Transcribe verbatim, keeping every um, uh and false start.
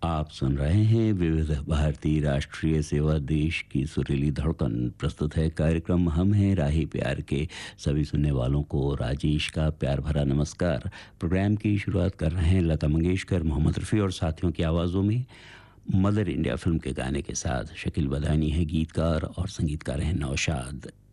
आप सुन रहे हैं विविध भारती राष्ट्रीय सेवा, देश की सुरीली धड़कन। प्रस्तुत है कार्यक्रम हम हैं राही प्यार के। सभी सुनने वालों को राजेश का प्यार भरा नमस्कार। प्रोग्राम की शुरुआत कर रहे हैं लता मंगेशकर, मोहम्मद रफ़ी और साथियों की आवाज़ों में मदर इंडिया फिल्म के गाने के साथ। शकील बदानी है गीतकार और संगीतकार हैं नौशाद।